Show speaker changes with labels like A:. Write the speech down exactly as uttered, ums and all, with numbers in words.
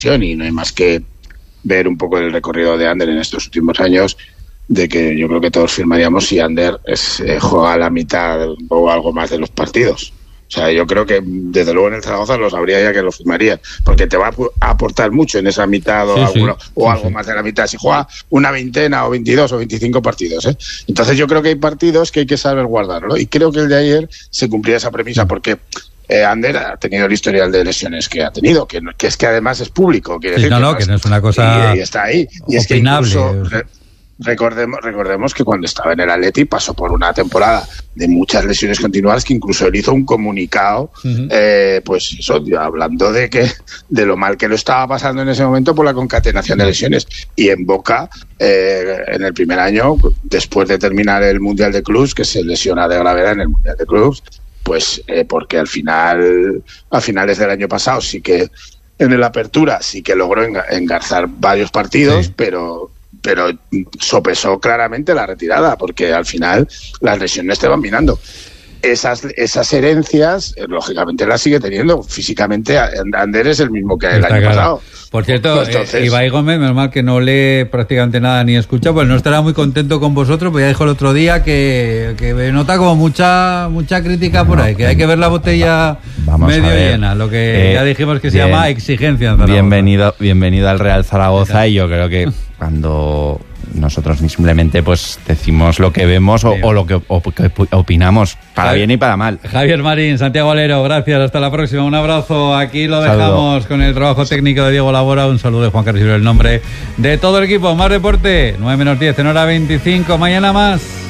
A: y no hay más que ver un poco el recorrido de Ander en estos últimos años, de que yo creo que todos firmaríamos si Ander es, eh, juega la mitad o algo más de los partidos. O sea, yo creo que desde luego en el Zaragoza lo sabría ya que lo firmarían, porque te va a aportar mucho en esa mitad o, sí, alguno, sí, o sí, algo sí. más de la mitad. Si juega una veintena o veintidós o veinticinco partidos, ¿eh? Entonces yo creo que hay partidos que hay que saber guardarlo, y creo que el de ayer se cumplía esa premisa, porque eh, Ander ha tenido el historial de lesiones que ha tenido, que, que es que además es público. Quiere
B: sí,
A: decir
B: no,
A: que
B: no, que no es una cosa
A: y, y está ahí. Y es que incluso... Recordemos, recordemos que cuando estaba en el Atleti pasó por una temporada de muchas lesiones continuadas, que incluso él hizo un comunicado, uh-huh. eh, pues eso, hablando de que de lo mal que lo estaba pasando en ese momento por la concatenación de lesiones. Y en Boca, eh, en el primer año, después de terminar el Mundial de Clubs, que se lesiona de gravedad en el Mundial de Clubs, pues eh, porque al final, a finales del año pasado sí que en el Apertura sí que logró engarzar varios partidos, sí. pero pero sopesó claramente la retirada, porque al final las lesiones te van minando. Esas, esas herencias, eh, lógicamente las sigue teniendo. Físicamente, Ander es el mismo que el Está año claro. pasado.
B: Por cierto, pues entonces... eh, Ibai Gómez, menos mal que no lee prácticamente nada ni escucha, pues no estará muy contento con vosotros, pues ya dijo el otro día que, que nota como mucha mucha crítica por no, ahí, que hay que ver la botella vamos medio llena, lo que eh, ya dijimos que se bien, llama exigencia en Zaragoza.
C: Bienvenido, bienvenido al Real Zaragoza, y yo creo que cuando nosotros simplemente pues decimos lo que vemos o, o lo que, o, que opinamos, para Javier, bien y para mal.
B: Javier Marín, Santiago Alero, gracias, hasta la próxima, un abrazo. Aquí lo dejamos Saludo. Con el trabajo técnico de Diego Labora. Un saludo de Juan Carlos Isidro, el nombre de todo el equipo. Más deporte, nueve menos diez en hora veinticinco, mañana más.